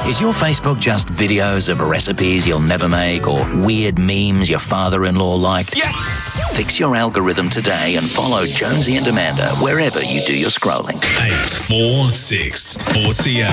Is your Facebook just videos of recipes you'll never make or weird memes your father-in-law liked? Yes! Fix your algorithm today and follow Jonesy and Amanda wherever you do your scrolling. 846 4CA.